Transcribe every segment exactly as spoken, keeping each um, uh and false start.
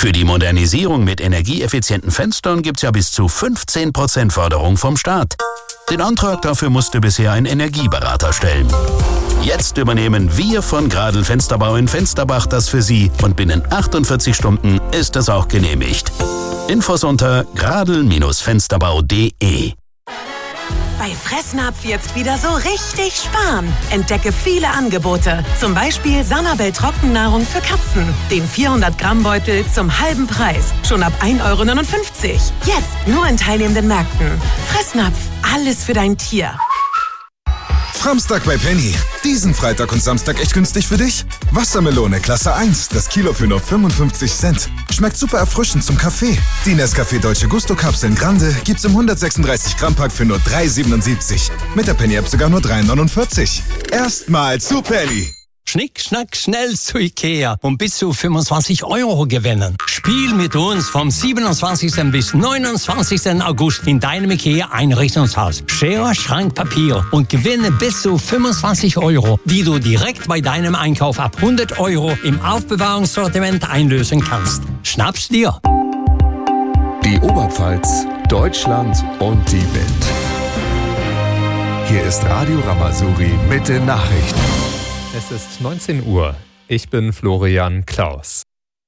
Für die Modernisierung mit energieeffizienten Fenstern gibt's ja bis zu fünfzehn Prozent Förderung vom Staat. Den Antrag dafür musste bisher ein Energieberater stellen. Jetzt übernehmen wir von Gradl Fensterbau in Fensterbach das für Sie und binnen achtundvierzig Stunden ist es auch genehmigt. Infos unter gradl Bindestrich fensterbau punkt de. Bei Fressnapf jetzt wieder so richtig sparen. Entdecke viele Angebote. Zum Beispiel Sanabel Trockennahrung für Katzen. Den vierhundert Gramm Beutel zum halben Preis. Schon ab ein Euro neunundfünfzig. Jetzt nur in teilnehmenden Märkten. Fressnapf, alles für dein Tier. Framstag bei Penny. Diesen Freitag und Samstag echt günstig für dich? Wassermelone Klasse eins, das Kilo für nur fünfundfünfzig Cent. Schmeckt super erfrischend zum Kaffee. Die Nescafé Dolce Gusto Kapseln Grande gibt's im hundertsechsunddreißig Gramm Pack für nur drei siebenundsiebzig. Mit der Penny App sogar nur drei neunundvierzig. Erstmal zu Penny. Schnick, schnack, schnell zu Ikea und bis zu fünfundzwanzig Euro gewinnen. Spiel mit uns vom siebenundzwanzigsten bis neunundzwanzigsten August in deinem Ikea-Einrichtungshaus. Schere, Schrank, Papier und gewinne bis zu fünfundzwanzig Euro, die du direkt bei deinem Einkauf ab hundert Euro im Aufbewahrungssortiment einlösen kannst. Schnapp's dir! Die Oberpfalz, Deutschland und die Welt. Hier ist Radio Ramazouri mit den Nachrichten. Es ist neunzehn Uhr. Ich bin Florian Klaus.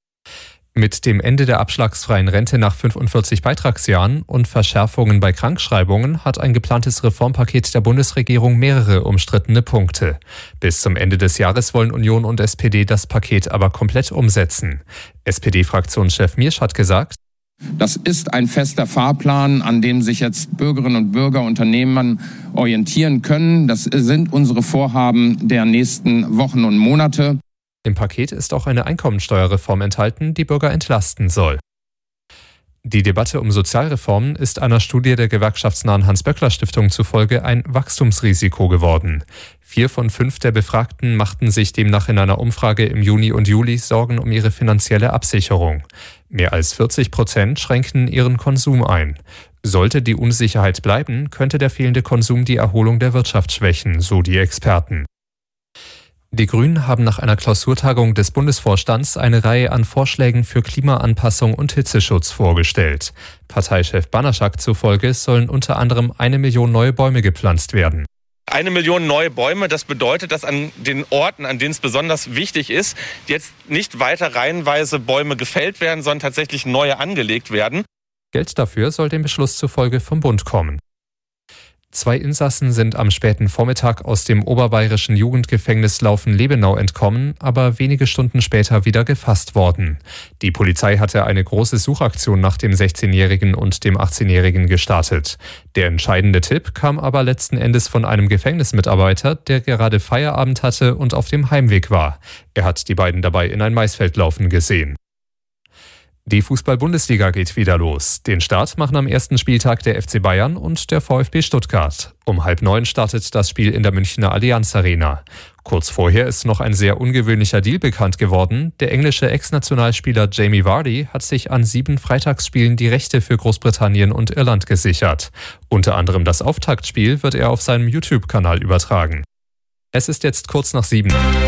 Mit dem Ende der abschlagsfreien Rente nach fünfundvierzig Beitragsjahren und Verschärfungen bei Krankschreibungen hat ein geplantes Reformpaket der Bundesregierung mehrere umstrittene Punkte. Bis zum Ende des Jahres wollen Union und S P D das Paket aber komplett umsetzen. S P D-Fraktionschef Miersch hat gesagt: Das ist ein fester Fahrplan, an dem sich jetzt Bürgerinnen und Bürger, Unternehmen orientieren können. Das sind unsere Vorhaben der nächsten Wochen und Monate. Im Paket ist auch eine Einkommensteuerreform enthalten, die Bürger entlasten soll. Die Debatte um Sozialreformen ist einer Studie der gewerkschaftsnahen Hans-Böckler-Stiftung zufolge ein Wachstumsrisiko geworden. Vier von fünf der Befragten machten sich demnach in einer Umfrage im Juni und Juli Sorgen um ihre finanzielle Absicherung. Mehr als vierzig Prozent schränken ihren Konsum ein. Sollte die Unsicherheit bleiben, könnte der fehlende Konsum die Erholung der Wirtschaft schwächen, so die Experten. Die Grünen haben nach einer Klausurtagung des Bundesvorstands eine Reihe an Vorschlägen für Klimaanpassung und Hitzeschutz vorgestellt. Parteichef Banaschak zufolge sollen unter anderem eine Million neue Bäume gepflanzt werden. Eine Million neue Bäume, das bedeutet, dass an den Orten, an denen es besonders wichtig ist, jetzt nicht weiter reihenweise Bäume gefällt werden, sondern tatsächlich neue angelegt werden. Geld dafür soll dem Beschluss zufolge vom Bund kommen. Zwei Insassen sind am späten Vormittag aus dem oberbayerischen Jugendgefängnis Laufen-Lebenau entkommen, aber wenige Stunden später wieder gefasst worden. Die Polizei hatte eine große Suchaktion nach dem sechzehnjährigen und dem achtzehnjährigen gestartet. Der entscheidende Tipp kam aber letzten Endes von einem Gefängnismitarbeiter, der gerade Feierabend hatte und auf dem Heimweg war. Er hat die beiden dabei in ein Maisfeld laufen gesehen. Die Fußball-Bundesliga geht wieder los. Den Start machen am ersten Spieltag der F C Bayern und der VfB Stuttgart. Um halb neun startet das Spiel in der Münchner Allianz Arena. Kurz vorher ist noch ein sehr ungewöhnlicher Deal bekannt geworden. Der englische Ex-Nationalspieler Jamie Vardy hat sich an sieben Freitagsspielen die Rechte für Großbritannien und Irland gesichert. Unter anderem das Auftaktspiel wird er auf seinem YouTube-Kanal übertragen. Es ist jetzt kurz nach sieben.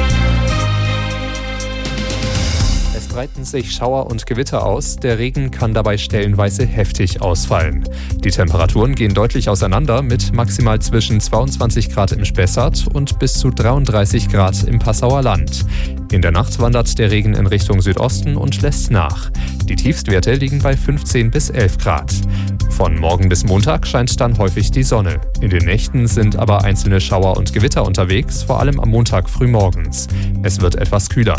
Es breiten sich Schauer und Gewitter aus. Der Regen kann dabei stellenweise heftig ausfallen. Die Temperaturen gehen deutlich auseinander mit maximal zwischen zweiundzwanzig Grad im Spessart und bis zu dreiunddreißig Grad im Passauer Land. In der Nacht wandert der Regen in Richtung Südosten und lässt nach. Die Tiefstwerte liegen bei fünfzehn bis elf Grad. Von morgen bis Montag scheint dann häufig die Sonne. In den Nächten sind aber einzelne Schauer und Gewitter unterwegs, vor allem am Montag frühmorgens. Es wird etwas kühler.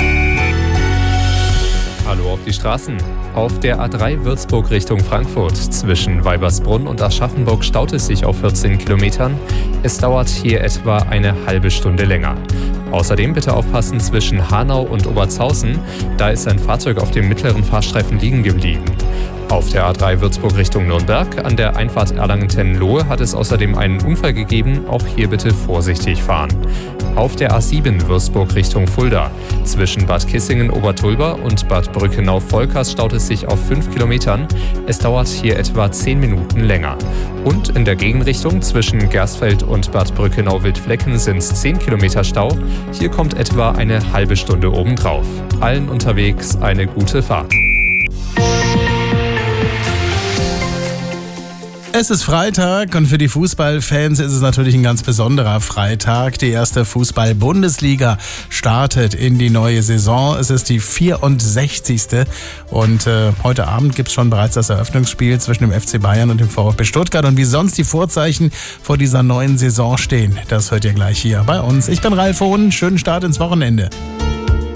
Hallo auf die Straßen. Auf der A drei Würzburg Richtung Frankfurt zwischen Weibersbrunn und Aschaffenburg staut es sich auf vierzehn Kilometern. Es dauert hier etwa eine halbe Stunde länger. Außerdem bitte aufpassen zwischen Hanau und Obertshausen. Da ist ein Fahrzeug auf dem mittleren Fahrstreifen liegen geblieben. Auf der A drei Würzburg Richtung Nürnberg an der Einfahrt Erlangen-Tenlohe hat es außerdem einen Unfall gegeben. Auch hier bitte vorsichtig fahren. Auf der A sieben Würzburg Richtung Fulda. Zwischen Bad Kissingen-Obertulber und Bad Brückenau-Volkers staut es sich auf fünf Kilometern. Es dauert hier etwa zehn Minuten länger. Und in der Gegenrichtung zwischen Gersfeld und Bad Brückenau-Wildflecken sind es zehn Kilometer Stau. Hier kommt etwa eine halbe Stunde obendrauf. Allen unterwegs eine gute Fahrt. Es ist Freitag und für die Fußballfans ist es natürlich ein ganz besonderer Freitag. Die erste Fußball-Bundesliga startet in die neue Saison. Es ist die vierundsechzigste und äh, heute Abend gibt es schon bereits das Eröffnungsspiel zwischen dem F C Bayern und dem VfB Stuttgart. Und wie sonst die Vorzeichen vor dieser neuen Saison stehen, das hört ihr gleich hier bei uns. Ich bin Ralf Hohn, schönen Start ins Wochenende.